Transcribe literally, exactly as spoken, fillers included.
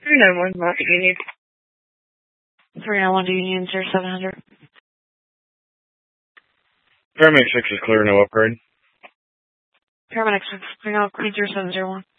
three nine one, Market Union. three nine one to Union zero seven hundred. Paramedic six is clear, no upgrade. Paramedic six, clear now, Queen zero seven zero one.